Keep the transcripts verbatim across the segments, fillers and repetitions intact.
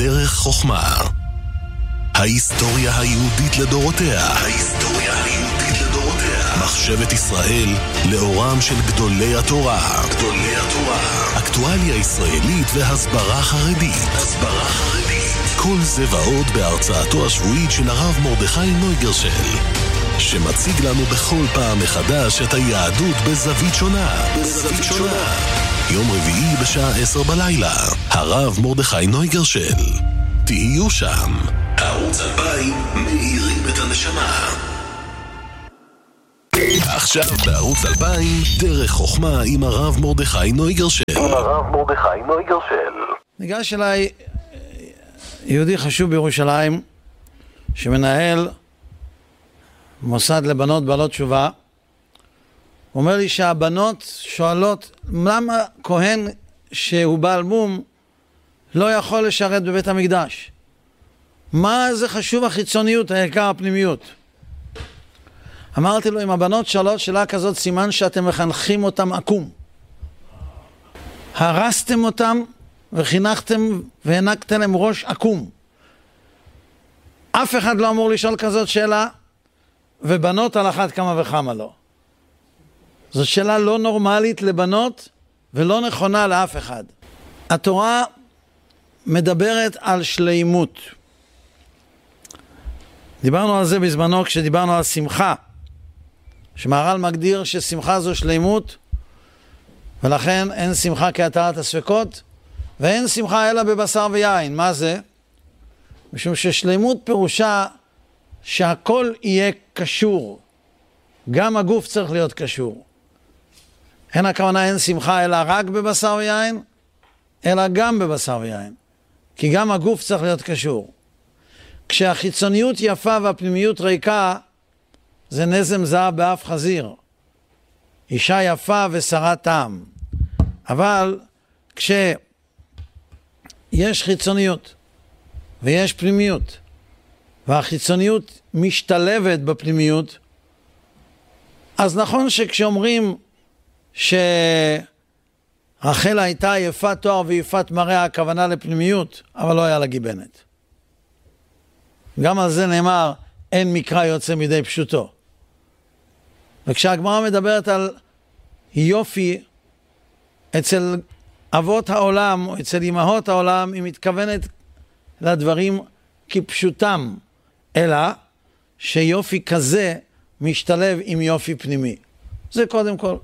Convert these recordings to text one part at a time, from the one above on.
דרך חוכמה. ההיסטוריה היהודית לדורותיה. ההיסטוריה היהודית לדורותיה. מחשבת ישראל לאורם של גדולי התורה. גדולי התורה. אקטואליה ישראלית והסברה חרדית. הסברה חרדית. כל זה ועוד בהרצאתו השבועית של הרב מרדכי נויגרשל, שמציג לנו בכל פעם מחדש את היהדות בזווית שונה. בזווית שונה. יום רביעי בשעה עשר בלילה. הרב מרדכי נויגרשל. תהיו שם. ערוץ אלפיים מאירים את הנשמה. עכשיו בערוץ אלפיים דרך חוכמה עם הרב מרדכי נויגרשל. עם הרב מרדכי נויגרשל. ניגש אליי יהודי חשוב בירושלים שמנהל מוסד לבנות בעלות תשובה. הוא אומר לי שהבנות שואלות למה כהן שהוא בעל מום לא יכול לשרת בבית המקדש. מה זה חשוב החיצוניות, העיקר הפנימיות? אמרתי לו, אם הבנות שואלות שאלה כזאת, סימן שאתם מחנכים אותם עקום. הרסתם אותם וחינכתם והענקתם להם ראש עקום. אף אחד לא אמור לשאול כזאת שאלה, ובנות על אחת כמה וכמה לא. זו שאלה לא נורמלית לבנות ולא נכונה לאף אחד. התורה מדברת על שלימות. דיברנו על זה בזמנו כשדיברנו על שמחה, שמהר"ל מגדיר ששמחה זו שלימות, ולכן אין שמחה כהתרת הספקות, ואין שמחה אלא בבשר ויין. מה זה? משום ששלימות פירושה שהכל יהיה קשור, גם הגוף צריך להיות קשור. אין הכוונה אין שמחה אלא רק בבשר ויין, אלא גם בבשר ויין, כי גם הגוף צריך להיות קשור. כשהחיצוניות יפה והפנימיות ריקה, זה נזם זהב באף חזיר, אישה יפה ושרת טעם. אבל כשיש חיצוניות ויש פנימיות, והחיצוניות משתלבת בפנימיות, אז נכון שכשאומרים שרחל הייתה יפת תואר ויפת מראה, הכוונה לפנימיות, אבל לא היה לה גיבנת. גם על זה נאמר, אין מקרא יוצא מידי פשוטו. וכשהגמרא מדברת על יופי אצל אבות העולם או אצל אמהות העולם, היא מתכוונת לדברים כפשוטם, אלא שיופי כזה משתלב עם יופי פנימי. זה קודם כל.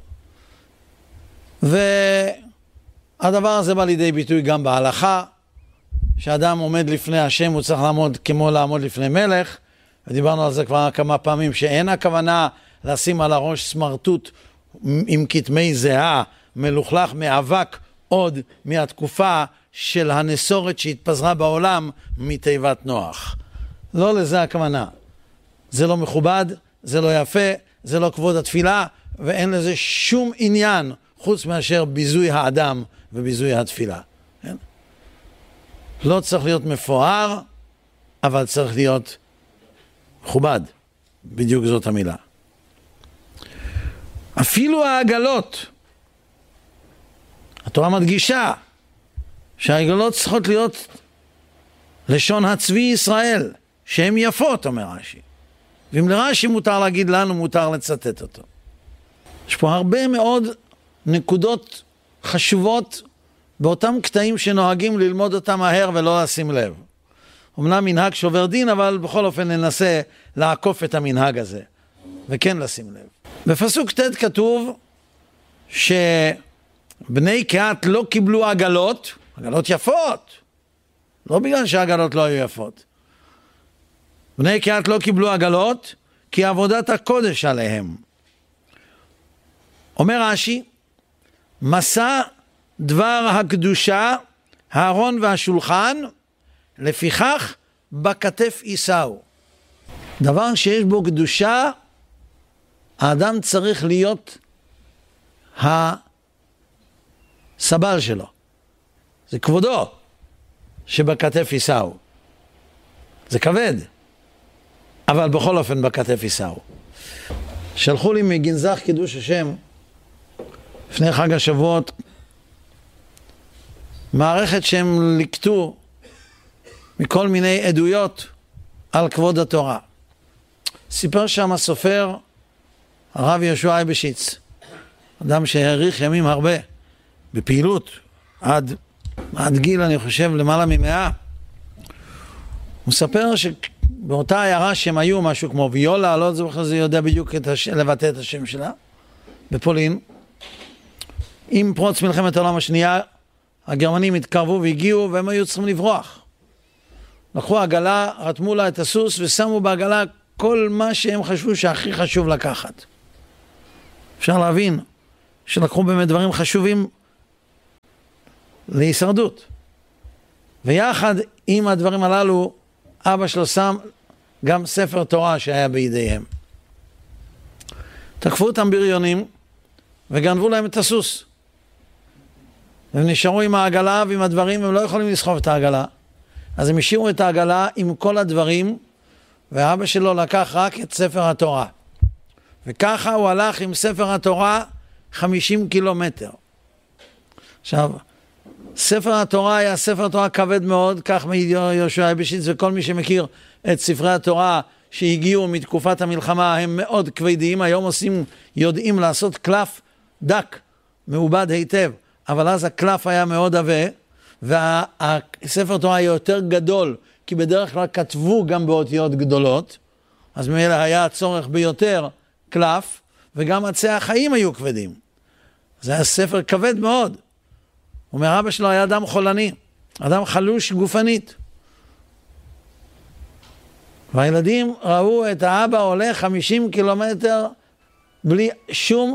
והדבר הזה בא לידי ביטוי גם בהלכה, שאדם עומד לפני השם, הוא צריך לעמוד כמו לעמוד לפני מלך, ודיברנו על זה כבר כמה פעמים, שאין הכוונה לשים על הראש סמרטוט עם כתמי זהה, מלוכלך מאבק עוד מהתקופה של הנסורת שהתפזרה בעולם מתיבת נוח. לא לזה הכוונה. זה לא מכובד, זה לא יפה, זה לא כבוד התפילה, ואין לזה שום עניין חוץ מאשר ביזוי האדם וביזוי התפילה. כן? לא צריך להיות מפואר, אבל צריך להיות מכובד. בדיוק זאת המילה. אפילו העגלות, התורה מדגישה שהעגלות צריכות להיות לשון הצבי ישראל, שהן יפות, אומר רש"י. ואם לרש"י מותר להגיד לנו, מותר לצטט אותו. יש פה הרבה מאוד נקודות חשובות באותם קטעים שנוהגים ללמוד אותם מהר ולא לשים לב. אמנם מנהג שובר דין, אבל בכל אופן ננסה לעקוף את המנהג הזה, וכן לשים לב. בפסוק ת' כתוב שבני קהת לא קיבלו עגלות, עגלות יפות, לא בגלל שהעגלות לא היו יפות. בני קהת לא קיבלו עגלות, כי עבודת הקודש עליהם. אומר רש"י, מסע דבר הקדושה, הארון והשולחן, לפיכך בכתף יישאו. דבר שיש בו קדושה, האדם צריך להיות הסבל שלו. זה כבודו שבכתף יישאו. זה כבד, אבל בכל אופן בכתף יישאו. שלחו לי מגנזך קידוש השם לפני חג השבועות מערכת שהם לקטו מכל מיני עדויות על כבוד התורה. סיפר שם הסופר הרב יהושע אייבשיץ, אדם שהאריך ימים הרבה בפעילות, עד, עד גיל אני חושב למעלה ממאה. הוא מספר שבאותה עיירה שהם היו, משהו כמו ויולה, לא זוכר זה יודע בדיוק את הש... לבטא את השם שלה, בפולין, עם פרוץ מלחמת העולם השנייה, הגרמנים התקרבו והגיעו והם היו צריכים לברוח. לקחו עגלה, רתמו לה את הסוס ושמו בעגלה כל מה שהם חשבו שהכי חשוב לקחת. אפשר להבין שלקחו באמת דברים חשובים להישרדות. ויחד עם הדברים הללו, אבא שלו שם גם ספר תורה שהיה בידיהם. תקפו אותם בריונים וגנבו להם את הסוס. והם נשארו עם העגלה ועם הדברים, והם לא יכולים לסחוב את העגלה. אז הם השאירו את העגלה עם כל הדברים, ואבא שלו לקח רק את ספר התורה. וככה הוא הלך עם ספר התורה חמישים קילומטר. עכשיו, ספר התורה היה ספר תורה כבד מאוד, כך מעיד יהושע אייבשיץ, וכל מי שמכיר את ספרי התורה שהגיעו מתקופת המלחמה הם מאוד כבדים. היום עושים, יודעים לעשות קלף דק, מעובד היטב, אבל אז הקלף היה מאוד עבה, והספר תורה היה יותר גדול, כי בדרך כלל כתבו גם באותיות גדולות, אז ממילא היה הצורך ביותר קלף, וגם עצי החיים היו כבדים. זה היה ספר כבד מאוד. הוא אומר, אבא שלו היה אדם חולני, אדם חלוש גופנית. והילדים ראו את האבא הולך חמישים קילומטר בלי שום,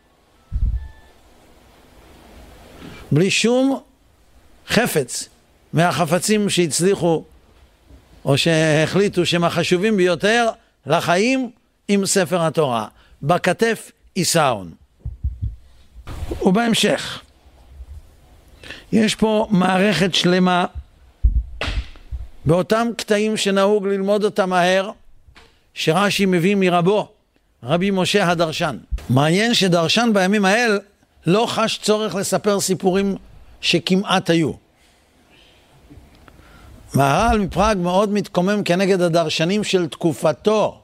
בלי שום חפץ מהחפצים שהצליחו או שהחליטו שהם החשובים ביותר לחיים עם ספר התורה. בכתף איסאון. ובהמשך, יש פה מערכת שלמה באותם קטעים שנהוג ללמוד אותם מהר, שרש"י מביא מרבו, רבי משה הדרשן. מעניין שדרשן בימים האל לא חש צורך לספר סיפורים שכמעט היו. מהר"ל מפראג מאוד מתקומם כנגד הדרשנים של תקופתו,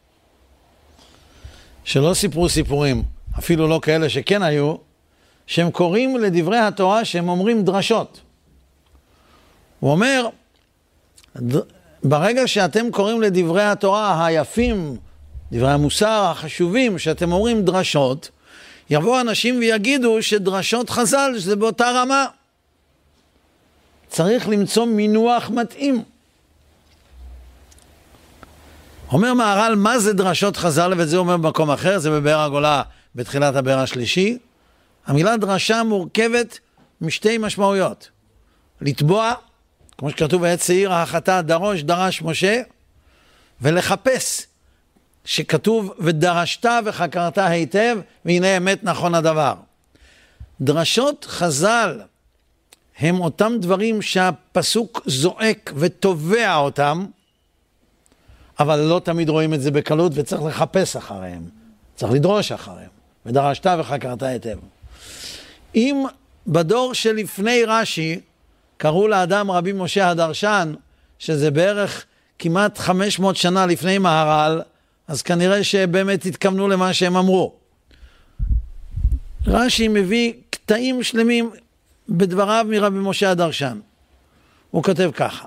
שלא סיפרו סיפורים, אפילו לא כאלה שכן היו, שהם קוראים לדברי התורה שהם אומרים דרשות. הוא אומר, ברגע שאתם קוראים לדברי התורה היפים, דברי המוסר החשובים, שאתם אומרים דרשות, יבואו אנשים ויגידו שדרשות חז"ל שזה באותה רמה. צריך למצוא מינוח מתאים. אומר מהר"ל, מה זה דרשות חז"ל? ואת זה אומר במקום אחר, זה בבאר הגולה בתחילת הבאר השלישי. המילה דרשה מורכבת משתי משמעויות. לתבוע, כמו שכתוב בעת שעיר החטא דרוש דרש משה, ולחפש, שכתוב ודרשת וחקרת היטב, והנה אמת נכון הדבר. דרשות חז"ל הם אותם דברים שהפסוק זועק ותובע אותם, אבל לא תמיד רואים את זה בקלות וצריך לחפש אחריהם, צריך לדרוש אחריהם, ודרשת וחקרת היטב. אם בדור שלפני רש"י קראו לאדם רבי משה הדרשן, שזה בערך כמעט חמש מאות שנה לפני מהר"ל, אז כנראה שבאמת התכוונו למה שהם אמרו. רש"י מביא קטעים שלמים בדבריו מרבי משה הדרשן. הוא כותב ככה.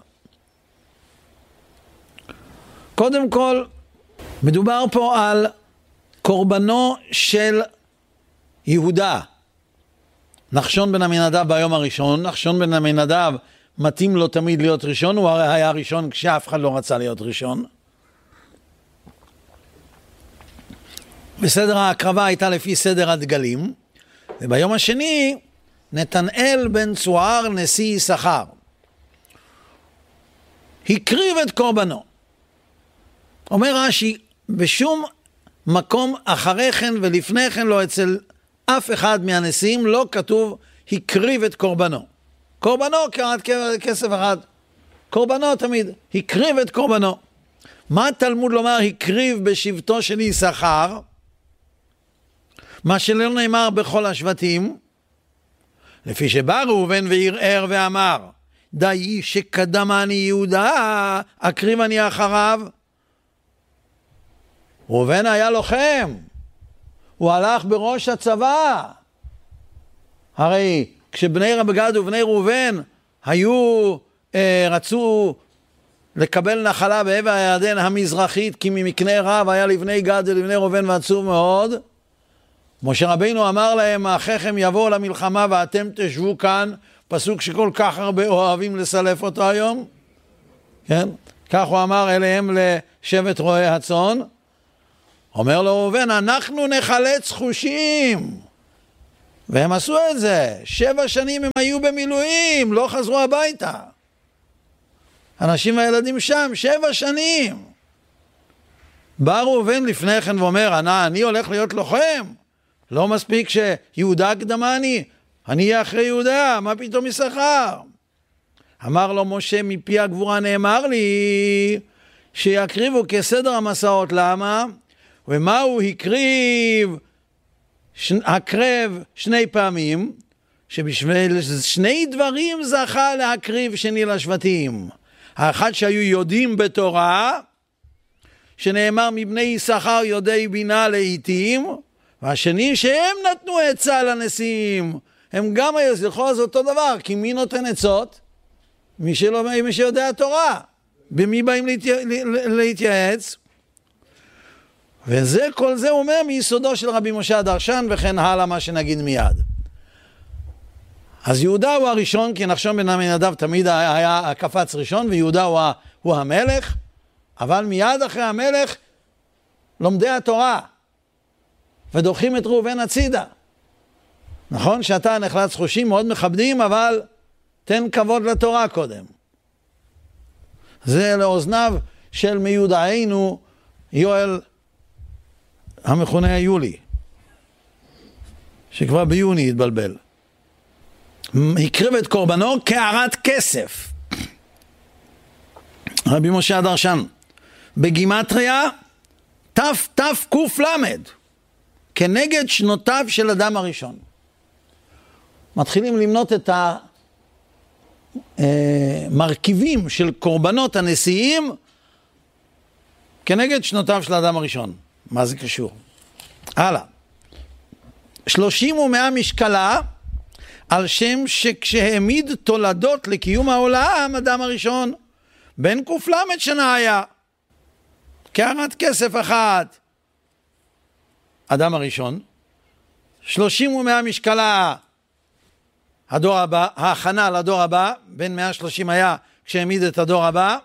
קודם כל, מדובר פה על קורבנו של יהודה. נחשון בן עמינדב ביום הראשון, נחשון בן עמינדב מתאים לו תמיד להיות ראשון, הוא הרי היה ראשון כשאף אחד לא רצה להיות ראשון. בסדר ההקרבה הייתה לפי סדר הדגלים, וביום השני נתנאל בן צוער נשיא יששכר הקריב את קורבנו. אומר רש"י, בשום מקום אחרי כן ולפני כן לא אצל אף אחד מהנשיאים לא כתוב הקריב את קורבנו. קורבנו כמעט כסף אחד, קורבנו תמיד, הקריב את קורבנו. מה תלמוד לומר הקריב בשבטו של יששכר? מה שלא נאמר בכל השבטים, לפי שבא ראובן וערער ואמר, די שקדמני יהודה, אקריב אני אחריו. ראובן היה לוחם, הוא הלך בראש הצבא. הרי כשבני רבי גד ובני ראובן היו, אה, רצו לקבל נחלה בעבר הירדן המזרחית, כי ממקנה רב היה לבני גד ולבני ראובן ועצוב מאוד, משה רבינו אמר להם, אחיכם יבואו למלחמה ואתם תשבו כאן, פסוק שכל כך הרבה אוהבים לסלף אותו היום, כן? כך הוא אמר אליהם לשבט רועי הצאן. אומר לו ראובן, אנחנו נחלץ חושים. והם עשו את זה. שבע שנים הם היו במילואים, לא חזרו הביתה. אנשים והילדים שם, שבע שנים. בא ראובן לפני כן ואומר, אני, אני הולך להיות לוחם. לא מספיק שיהודה קדמני, אני אהיה אחרי יהודה, מה פתאום יששכר? אמר לו משה, מפי הגבורה נאמר לי, שיקריבו כסדר המסעות. למה? ומה הוא הקריב? ש... הקרב שני פעמים, שבשביל שני דברים זכה להקריב שני לשבטים. האחד שהיו יודעים בתורה, שנאמר מבני יששכר יודעי בינה לעתים, והשני שהם נתנו עצה לנשיאים. הם גם היו, זכור, זה אותו דבר, כי מי נותן עצות? מי, שלא, מי שיודע התורה. במי באים להתי... להתייעץ? וזה, כל זה אומר מיסודו של רבי משה הדרשן, וכן הלאה מה שנגיד מיד. אז יהודה הוא הראשון, כי נחשון בן עמינדב תמיד היה הקפץ ראשון, ויהודה הוא, הוא המלך, אבל מיד אחרי המלך לומדי התורה, ודוחים את ראובן הצידה. נכון שאתה נחלץ חושים, מאוד מכבדים, אבל תן כבוד לתורה קודם. זה לאוזניו של מיודענו יואל המכונה יולי, שכבר ביוני התבלבל. הקריב את קורבנו כערת כסף. רבי משה הדרשן, בגימטריה תף תף קוף למד, כנגד שנותיו של אדם הראשון. מתחילים למנות את המרכיבים של קורבנות הנשיאים כנגד שנותיו של האדם הראשון. מה זה קשור? הלאה. שלושים ומאה משקלה, על שם שכשהעמיד תולדות לקיום העולם, אדם הראשון, בן קוף למד שנה היה. כערת כסף אחת, אדם הראשון. שלושים ומאה משקלה, הדור הבא, ההכנה לדור הבא, בין מאה שלושים היה כשהעמיד את הדור הבא.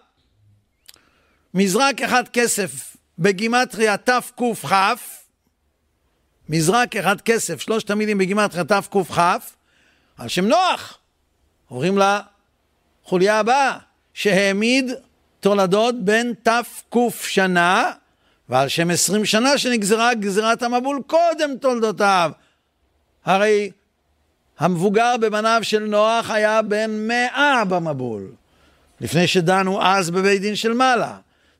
מזרק אחד כסף, בגימטריה תף קוף חף, מזרק אחד כסף, שלושת המילים בגימטריה תף קוף חף, על שם נוח. עוברים לחוליה הבאה, שהעמיד תולדות בין תף קוף שנה, ועל שם עשרים שנה שנגזרה גזירת המבול קודם תולדותיו. הרי המבוגר בבניו של נוח היה בן מאה במבול, לפני שדנו אז בבית דין של מעלה.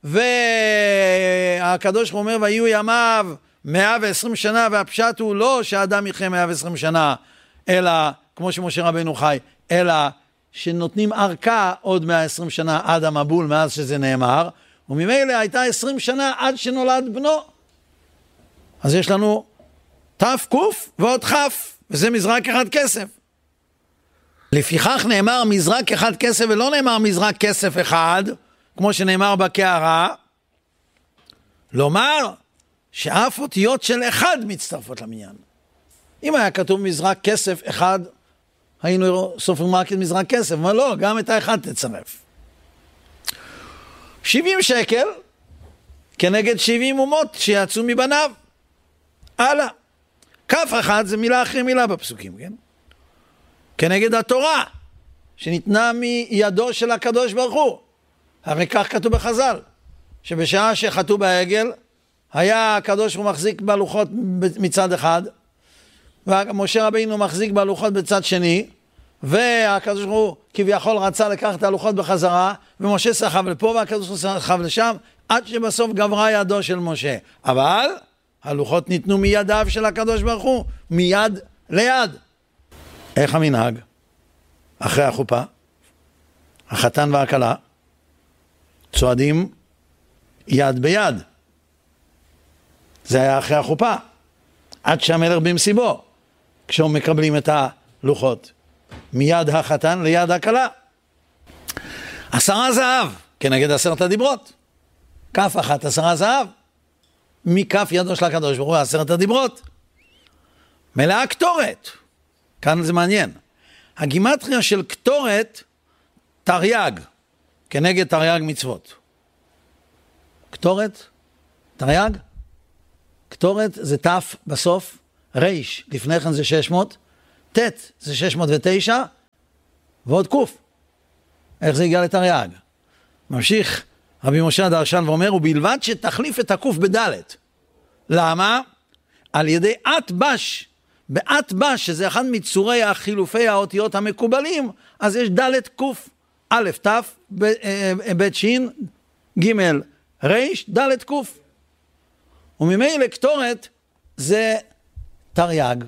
והקדוש אומר ויהיו ימיו מאה ועשרים שנה, והפשט הוא לא שהאדם יחיה מאה ועשרים שנה, אלא כמו שמשה רבינו חי, אלא שנותנים ארכה עוד מאה ועשרים שנה עד המבול, מאז שזה נאמר, וממילא הייתה עשרים שנה עד שנולד בנו. אז יש לנו תף קוף ועוד חף, וזה מזרק אחד כסף. לפיכך נאמר מזרק אחד כסף, ולא נאמר מזרק כסף אחד, כמו שנאמר בקערה. לומר שאף אותיות של אחד מצטרפות למניין. אם היה כתוב מזרק כסף אחד, היינו סופרים רק את מזרק כסף, אבל לא, גם את האחד תצרף. שבעים שקל, כנגד שבעים אומות שיצאו מבניו. הלאה. כף אחת זה מילה אחרי מילה בפסוקים, כן? כנגד התורה, שניתנה מידו של הקדוש ברוך הוא. הרי כך כתוב בחז"ל, שבשעה שחטאו בעגל, היה הקדוש ברוך הוא מחזיק בלוחות מצד אחד, ומשה רבינו מחזיק בלוחות בצד שני, והקדוש ברוך הוא כביכול רצה לקחת את הלוחות בחזרה, ומשה סחב לפה והקדוש ברוך הוא סחב לשם, עד שבסוף גברה ידו של משה. אבל הלוחות ניתנו מידיו של הקדוש ברוך הוא, מיד ליד. איך המנהג? אחרי החופה? החתן והכלה צועדים יד ביד. זה היה אחרי החופה, עד שהמלך במסיבו, כשהם מקבלים את הלוחות, מיד החתן ליד הכלה. עשרה זהב, כנגד עשרת הדיברות. כף אחת עשרה זהב, מכף ידו של הקדוש ברוך הוא עשרת הדיברות. מלאה קטורת, כאן זה מעניין. הגימטריה של קטורת, תרי"ג, כנגד תרי"ג מצוות. קטורת, תרי"ג, קטורת זה תף בסוף, ריש, לפני כן זה שש מאות, תת זה שש מאות ותשע, ועוד קוף. איך זה הגיע לתרי"ג? ממשיך רבי משה הדרשן ואומר, ובלבד שתחליף את הקוף בדלת. למה? על ידי עת בש. בעת בש, שזה אחד מצורי החילופי האותיות המקובלים, אז יש דלת קוף, א' ת', ב' ש', ג' ר', דלת קוף. וממילא קטורת זה תרי"ג.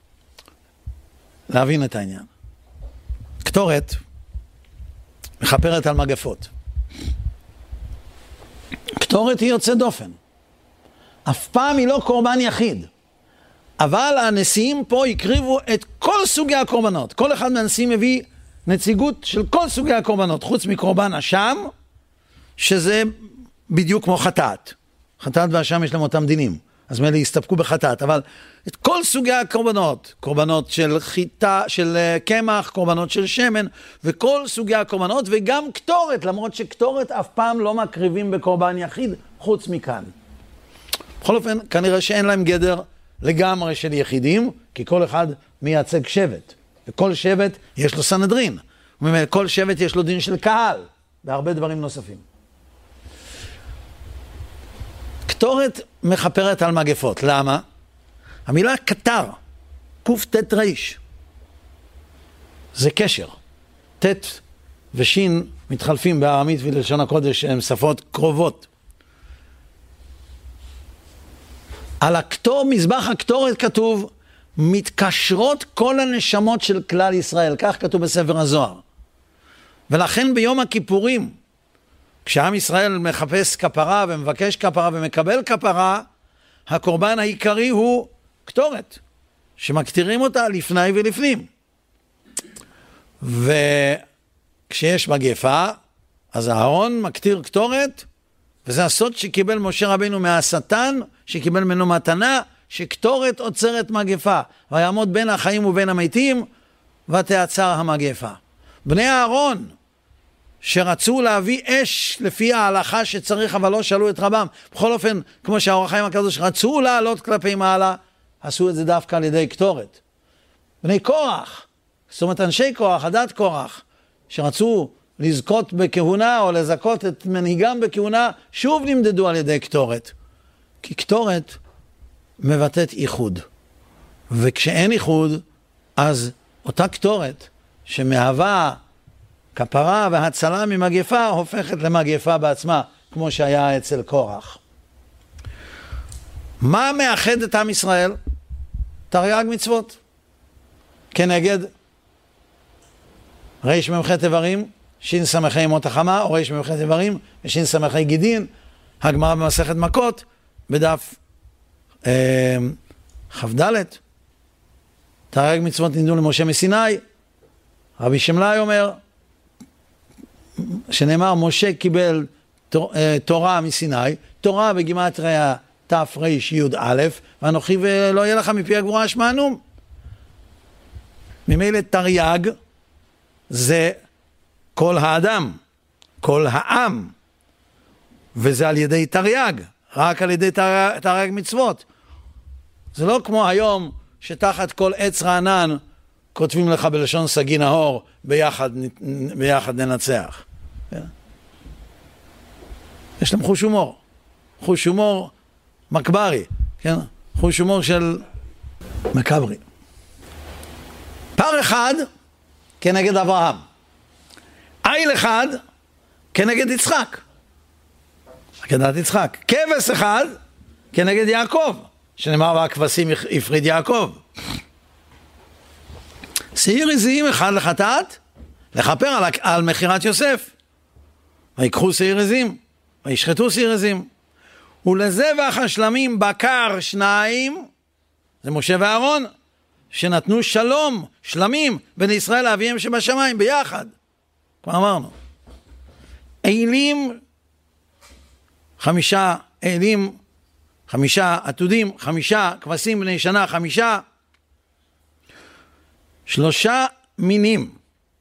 להבין את העניין. קטורת מחפרת על מגפות. קטורת היא יוצאת דופן. אף פעם היא לא קורבן יחיד. אבל הנשיאים פה הקריבו את כל סוגי הקורבנות. כל אחד מהנשיאים מביא נציגות של כל סוגי הקורבנות, חוץ מקורבן אשם, שזה בדיוק כמו חטאת. חטאת ואשם יש להם אותם דינים. אז מילא יסתפקו בחטאת, אבל את כל סוגי הקורבנות, קורבנות של חיטה, של קמח, קורבנות של שמן, וכל סוגי הקורבנות, וגם קטורת, למרות שקטורת אף פעם לא מקריבים בקורבן יחיד, חוץ מכאן. בכל אופן, כנראה שאין להם גדר לגמרי של יחידים, כי כל אחד מייצג שבט, וכל שבט יש לו סנהדרין, וכל שבט יש לו דין של קהל, והרבה דברים נוספים. קטורת מחפרת על מגפות. למה? המילה קטר, קוף תת ריש, זה קשר. תת ושין מתחלפים בארמית ולשון הקודש, הן שפות קרובות. על הקטור, מזבח הקטורת כתוב, מתקשרות כל הנשמות של כלל ישראל, כך כתוב בספר הזוהר. ולכן ביום הכיפורים, כשעם ישראל מחפש כפרה ומבקש כפרה ומקבל כפרה, הקורבן העיקרי הוא קטורת, שמקטירים אותה לפני ולפנים. וכשיש מגפה, אז אהרון מקטיר קטורת, וזה הסוד שקיבל משה רבינו מהשטן, שקיבל ממנו מתנה, שקטורת עוצרת מגפה, ויעמוד בין החיים ובין המתים, ותעצר המגפה. בני אהרון, שרצו להביא אש לפי ההלכה שצריך, אבל לא שאלו את רבם. בכל אופן, כמו שהאור החיים הקדוש רצו לעלות כלפי מעלה, עשו את זה דווקא על ידי קטורת. בני קורח, זאת אומרת אנשי קורח, עדת קורח, שרצו לזכות בכהונה או לזכות את מנהיגם בכהונה, שוב נמדדו על ידי קטורת. כי קטורת מבטאת איחוד. וכשאין איחוד, אז אותה קטורת שמהווה כפרה והצלה ממגפה, הופכת למגפה בעצמה, כמו שהיה אצל קורח. מה מאחד את עם ישראל? תרי"ג מצוות. כנגד ריש ממחי תברים, שין סמכי ימות החמה, או ריש ממחי תברים, ושין סמכי גידין, הגמרא במסכת מכות, בדף אה, כ"ד. תרי"ג מצוות ניתנו למשה מסיני. רבי שמלאי אומר, שנאמר, משה קיבל תורה מסיני, תורה בגימטריה תף ריש יוד א', ואנוכי ולא יהיה לך מפי הגבורה אשמענו. ממילא תרי"ג זה כל האדם, כל העם, וזה על ידי תרי"ג, רק על ידי תרי"ג מצוות. זה לא כמו היום שתחת כל עץ רענן כותבים לך בלשון סגי נהור, ביחד, ביחד ננצח. יש להם חוש הומור, חוש הומור מקברי, כן? חוש הומור של מקברי. פר אחד כנגד אברהם, איל אחד כנגד יצחק, עקדת יצחק, כבש אחד כנגד יעקב, שנאמר והכבשים הפריד יעקב. שעיר עזים אחד לחטאת, לכפר על, על מחירת יוסף. ויקחו שעיר עזים, וישחטו שעיר עזים. ולזבח השלמים בקר שניים, זה משה ואהרון, שנתנו שלום, שלמים, בין ישראל לאביהם שבשמיים, ביחד. כבר אמרנו. אלים, חמישה אלים, חמישה עתודים, חמישה כבשים בני שנה, חמישה, שלושה מינים,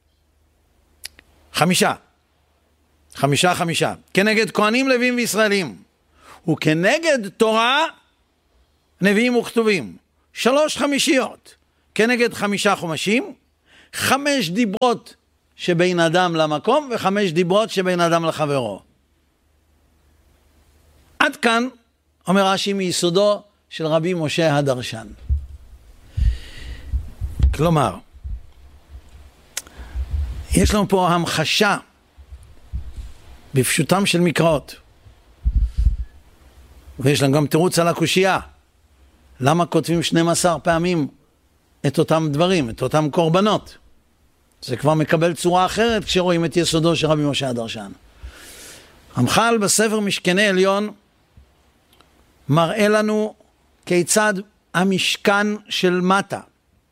חמישה, חמישה חמישה, כנגד כהנים לווים וישראלים, וכנגד תורה נביאים וכתובים, שלוש חמישיות, כנגד חמישה חומשים, חמש דיברות שבין אדם למקום, וחמש דיברות שבין אדם לחברו. עד כאן, אומר רש"י, מיסודו של רבי משה הדרשן. כלומר, יש לנו פה המחשה בפשוטם של מקראות. ויש לנו גם תירוץ על הקושייה. למה כותבים שנים עשר פעמים את אותם דברים, את אותם קורבנות? זה כבר מקבל צורה אחרת כשרואים את יסודו של רבי משה הדרשן. המח"ל בספר משכני עליון מראה לנו כיצד המשכן של מטה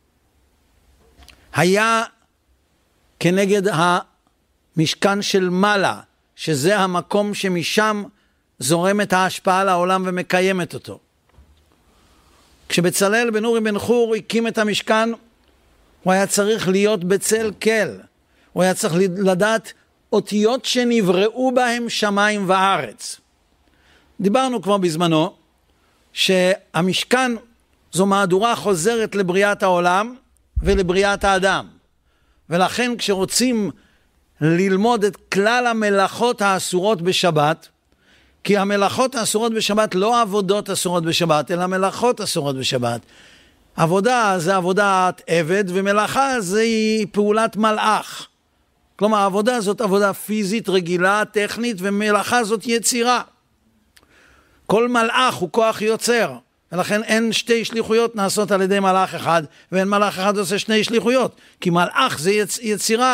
היה כנגד המשכן של מעלה, שזה המקום שמשם זורמת ההשפעה לעולם ומקיימת אותו. כשבצלאל בן אורי בן חור הקים את המשכן, הוא היה צריך להיות בצל כל. הוא היה צריך לדעת אותיות שנבראו בהם שמיים וארץ. דיברנו כבר בזמנו שהמשכן זו מהדורה חוזרת לבריאת העולם ולבריאת האדם. ולכן כשרוצים ללמוד את כלל המלאכות האסורות בשבת, כי המלאכות האסורות בשבת לא עבודות אסורות בשבת, אלא מלאכות אסורות בשבת. עבודה זה עבודת עבד, ומלאכה זה פעולת מלאך. כלומר, העבודה זאת עבודה פיזית, רגילה, טכנית, ומלאכה זאת יצירה. כל מלאך הוא כוח יוצר, ולכן אין שתי שליחויות נעשות על ידי מלאך אחד, ואין מלאך אחד עושה שני שליחויות, כי מלאך זה יצ... יצירה.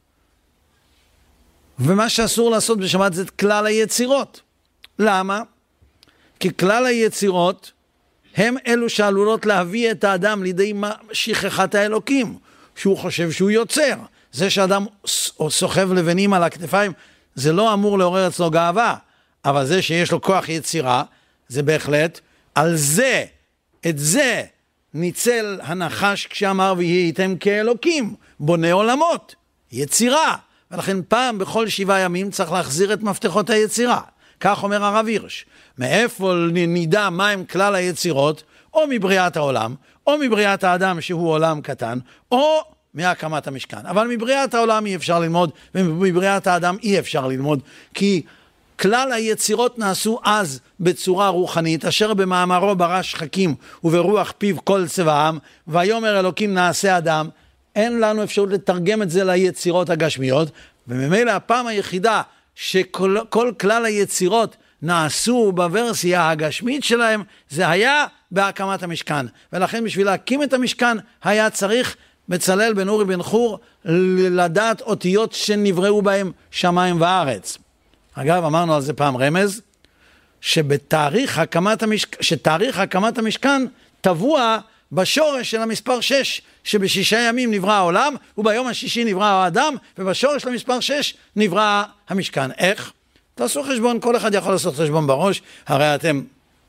ומה שאסור לעשות בשבת זה את כלל היצירות. למה? כי כלל היצירות הם אלו שעלולות להביא את האדם לידי שכחת האלוקים, שהוא חושב שהוא יוצר. זה שאדם סוחב לבנים על הכתפיים, זה לא אמור לעורר אצלו גאווה, אבל זה שיש לו כוח יצירה, זה בהחלט, על זה, את זה, ניצל הנחש כשאמר והייתם כאלוקים, בוני עולמות, יצירה. ולכן פעם בכל שבעה ימים צריך להחזיר את מפתחות היצירה. כך אומר הרב הירש. מאיפה נדע מהם כלל היצירות, או מבריאת העולם, או מבריאת האדם שהוא עולם קטן, או מהקמת המשכן. אבל מבריאת העולם אי אפשר ללמוד, ומבריאת האדם אי אפשר ללמוד, כי כלל היצירות נעשו אז בצורה רוחנית, אשר במאמרו ברא שחקים וברוח פיו כל צבעם, ויאמר אלוקים נעשה אדם. אין לנו אפשרות לתרגם את זה ליצירות הגשמיות, וממילא הפעם היחידה שכל כל כלל היצירות נעשו בוורסיה הגשמית שלהם, זה היה בהקמת המשכן. ולכן בשביל להקים את המשכן היה צריך בצלאל בן אורי בן חור לדעת אותיות שנבראו בהם שמיים וארץ. אגב, אמרנו על זה פעם רמז, שבתאריך הקמת המשכן, שתאריך הקמת המשכן טבוע בשורש של המספר שש, שבשישה ימים נברא העולם, וביום השישי נברא האדם, ובשורש של המספר שש נברא המשכן. איך? תעשו חשבון, כל אחד יכול לעשות חשבון בראש, הרי אתם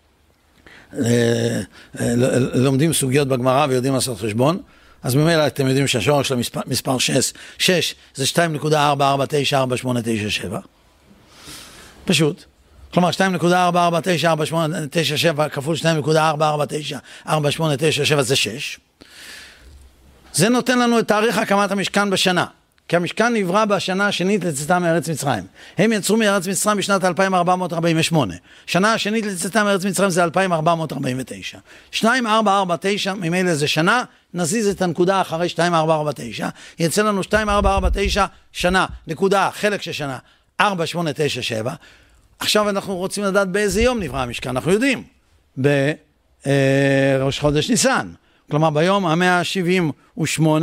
לומדים סוגיות בגמרא ויודעים לעשות חשבון, אז ממילא אתם יודעים שהשורש של המספר שש זה שתיים נקודה ארבע ארבע תשע ארבע שמונה תשע שבע. פשוט. כלומר, שתיים נקודה ארבע ארבע תשע ארבע שמונה תשע שבע כפול שתיים נקודה ארבע ארבע תשע ארבע שמונה תשע שבע זה שש. זה נותן לנו את תאריך הקמת המשכן בשנה. כי המשכן נברא בשנה השנית לצאתם מארץ מצרים. הם יצאו מארץ מצרים בשנת אלפיים ארבע מאות ארבעים ושמונה. שנה השנית לצאתם מארץ מצרים זה אלפיים ארבע מאות ארבעים ותשע. שתיים נקודה ארבע ארבע תשע ממילא זה שנה, נזיז את הנקודה אחרי שתיים נקודה ארבע ארבע תשע. יצא לנו שתיים נקודה ארבע ארבע תשע שנה, נקודה, חלק של שנה, ארבע שמונה תשע שבע. עכשיו אנחנו רוצים לדעת באיזה יום נברא המשכן. אנחנו יודעים, בראש חודש ניסן. כלומר ביום ה-מאה שבעים ושמונה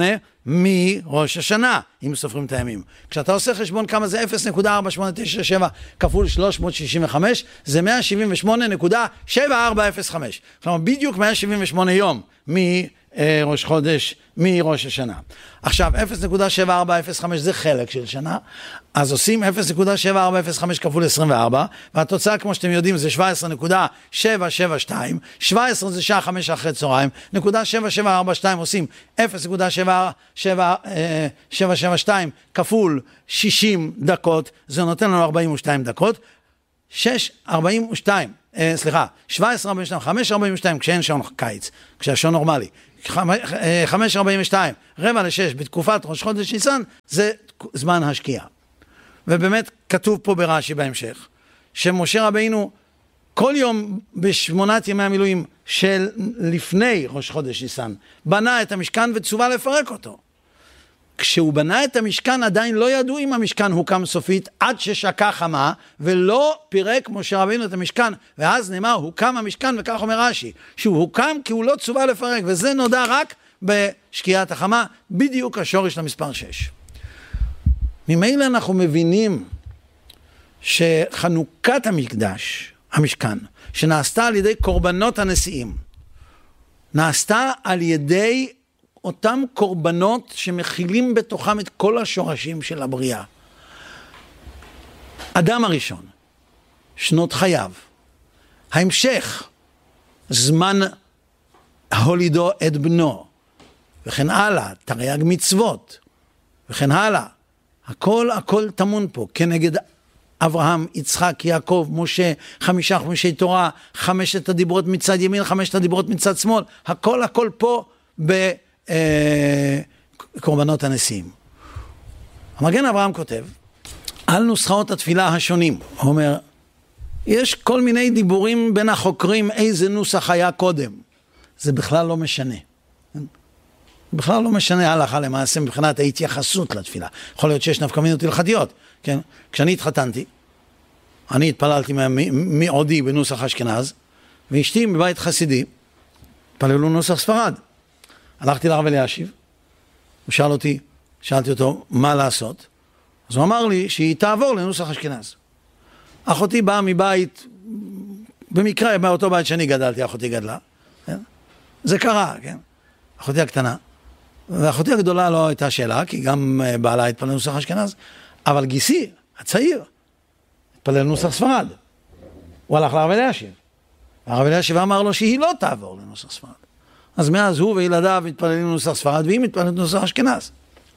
מראש השנה, אם סופרים את הימים. כשאתה עושה חשבון כמה זה אפס נקודה ארבע שמונה תשע שבע כפול שלוש מאות שישים וחמש, זה מאה שבעים ושמונה נקודה שבע ארבע אפס חמש. כלומר, בדיוק מאה שבעים ושמונה יום מראש חודש, מראש השנה. עכשיו, אפס נקודה שבע ארבע אפס חמש זה חלק של שנה, אז עושים אפס נקודה שבע ארבע אפס חמש כפול עשרים וארבע, והתוצאה, כמו שאתם יודעים, זה שבע עשרה נקודה שבע שבע שתיים, שבע עשרה זה שעה חמש אחרי צהריים, נקודה שבע שבע ארבע שתיים עושים אפס נקודה שבע שבע שבע שתיים כפול שישים דקות, זה נותן לנו ארבעים ושתיים דקות, שש ארבעים ושתיים, אה, סליחה, שבע עשרה ארבעים ושתיים, חמש ארבעים ושתיים כשאין שעון קיץ, כשהשעון נורמלי, חמש ארבעים ושתיים, רבע לשש בתקופת ראש חודש ניסן, זה זמן השקיעה. ובאמת כתוב פה ברש"י בהמשך, שמשה רבינו כל יום בשמונת ימי המילואים של לפני ראש חודש ניסן, בנה את המשכן וצווה לפרק אותו. כשהוא בנה את המשכן עדיין לא ידעו אם המשכן הוקם סופית עד ששקע חמה, ולא פירק משה רבינו את המשכן, ואז נאמר הוקם המשכן, וכך אומר רש"י, שהוא הוקם כי הוא לא צווה לפרק, וזה נודע רק בשקיעת החמה, בדיוק השורש למספר שש. ממילא אנחנו מבינים שחנוכת המקדש, המשכן, שנעשתה על ידי קורבנות הנשיאים, נעשתה על ידי אותם קורבנות שמכילים בתוכם את כל השורשים של הבריאה. אדם הראשון, שנות חייו, ההמשך, זמן הולידו את בנו, וכן הלאה, תרי"ג מצוות, וכן הלאה. הכל, הכל תמון פה, כנגד אברהם, יצחק, יעקב, משה, חמישה חומשי תורה, חמשת הדיברות מצד ימין, חמשת הדיברות מצד שמאל, הכל, הכל פה ב... קורבנות הנשיאים. המגן אברהם כותב על נוסחאות התפילה השונים. הוא אומר, יש כל מיני דיבורים בין החוקרים איזה נוסח היה קודם. זה בכלל לא משנה. בכלל לא משנה הלכה למעשה מבחינת ההתייחסות לתפילה. יכול להיות שיש נפקא מינות הלכתיות. כן? כשאני התחתנתי, אני התפללתי מעודי בנוסח אשכנז, ואשתי מבית חסידי, התפללו נוסח ספרד. הלכתי לרב אלישיב, הוא שאל אותי, שאלתי אותו מה לעשות, אז הוא אמר לי שהיא תעבור לנוסח אשכנז. אחותי באה מבית, במקרה באותו בית שאני גדלתי, אחותי גדלה, כן? זה קרה, כן? אחותי הקטנה, ואחותי הגדולה לא הייתה שאלה, כי גם בעלה התפלל לנוסח אשכנז, אבל גיסי, הצעיר, התפלל לנוסח ספרד. הוא הלך לרב אלישיב, והרב אלישיב אמר לו שהיא לא תעבור לנוסח ספרד. אז מאז הוא וילדיו מתפללים לנוסח ספרד, והיא מתפללת לנוסח אשכנז.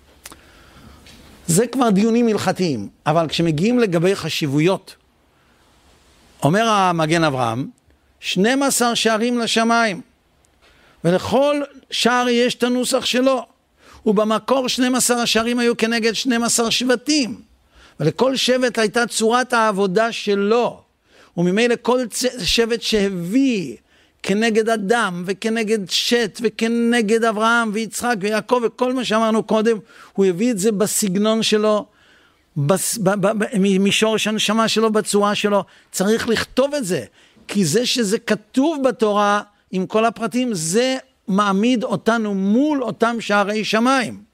זה כבר דיונים הלכתיים, אבל כשמגיעים לגבי חשיבויות, אומר המגן אברהם, שנים עשר שערים לשמיים, ולכל שער יש את הנוסח שלו, ובמקור שנים עשר השערים היו כנגד שנים עשר שבטים, ולכל שבט הייתה צורת העבודה שלו, וממילא כל שבט שהביא, כנגד אדם וכנגד שת וכנגד אברהם ויצחק ויעקב וכל מה שאמרנו קודם, הוא הביא את זה בסגנון שלו, בס, ב, ב, ב, משורש הנשמה שלו, בצורה שלו. צריך לכתוב את זה, כי זה שזה כתוב בתורה עם כל הפרטים, זה מעמיד אותנו מול אותם שערי שמיים.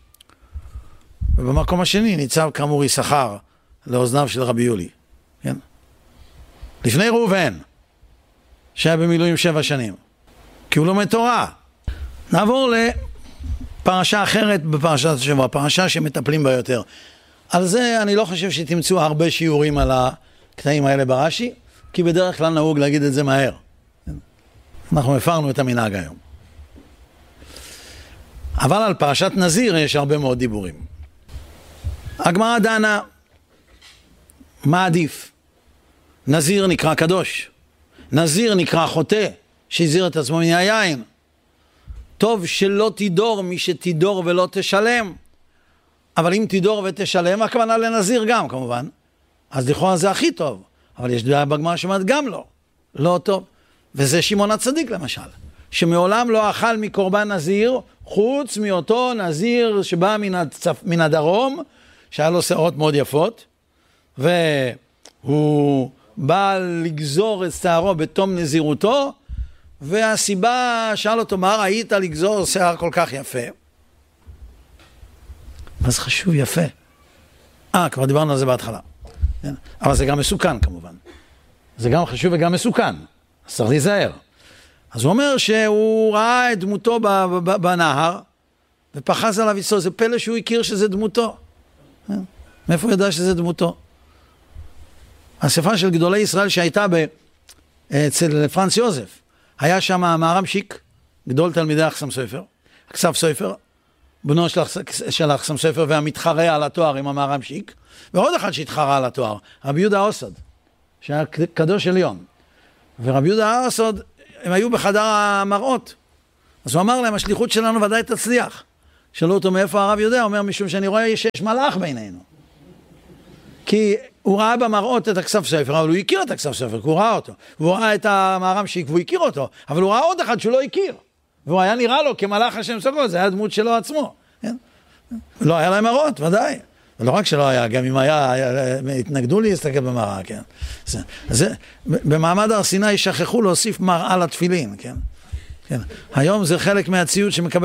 ובמקום השני ניצב כאמור יששכר לאוזניו של רבי יולי, כן? לפני ראובן שהיה במילואים שבע שנים, כי הוא לומד תורה. נעבור לפרשה אחרת בפרשת השבוע, פרשה שמטפלים בה יותר. על זה אני לא חושב שתמצאו הרבה שיעורים על הקטעים האלה ברש"י, כי בדרך כלל נהוג להגיד את זה מהר. אנחנו הפרנו את המנהג היום. אבל על פרשת נזיר יש הרבה מאוד דיבורים. הגמרא דנה, מה עדיף? נזיר נקרא קדוש. נזיר נקרא חוטא, שהזיר את עצמו מן היין. טוב שלא תדור מי שתדור ולא תשלם. אבל אם תדור ותשלם, הכוונה לנזיר גם כמובן. אז לכאורה זה הכי טוב. אבל יש דעה בגמרא שאומרת גם לא. לא טוב. וזה שמעון הצדיק למשל. שמעולם לא אכל מקורבן נזיר, חוץ מאותו נזיר שבא מן, הצפ... מן הדרום, שהיה לו שערות מאוד יפות, והוא בא לגזור את שערו בתום נזירותו, והסיבה, שאל אותו, מה ראית לגזור שיער כל כך יפה? מה זה חשוב? יפה. אה, כבר דיברנו על זה בהתחלה. כן? אבל זה גם מסוכן כמובן. זה גם חשוב וגם מסוכן. אז צריך להיזהר. אז הוא אומר שהוא ראה את דמותו בנהר, ופחז עליו יצור. זה פלא שהוא הכיר שזה דמותו. כן? מאיפה הוא ידע שזה דמותו? האספה של גדולי ישראל שהייתה ב... אצל פרנץ יוזף, היה שם מהר"ם שיק, גדול תלמידי אחסם סופר, הכסף סופר, בנו של, של אחסם סופר והמתחרה על התואר עם המהר"ם שיק, ועוד אחד שהתחרה על התואר, רבי יהודה אוסד, שהיה קדוש עליון. ורבי יהודה אוסד, הם היו בחדר המראות. אז הוא אמר להם, השליחות שלנו ודאי תצליח. שאלו אותו מאיפה הרב יודע, הוא אומר, משום שאני רואה שיש מלאך בינינו. כי הוא ראה במראות את הכסף ספר, אבל הוא הכיר את הכסף ספר, כי הוא ראה אותו. הוא ראה את המהר"ם שיק, והוא הכיר אותו, אבל הוא ראה עוד אחד שהוא לא הכיר. והוא היה נראה לו כמלאך השם סוגו, זה היה דמות שלו עצמו. כן? לא היה להם מראות, ודאי. ולא רק שלא היה, גם אם היה, התנגדו להסתכל במראה, כן. זה, זה, במעמד הר סיני שכחו להוסיף מראה לתפילין, כן. כן. היום זה חלק מהציוד שמקבל